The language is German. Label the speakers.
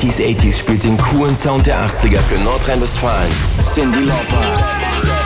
Speaker 1: 90s, 80s spielt den coolen Sound der 80er für Nordrhein-Westfalen. Cyndi Lauper.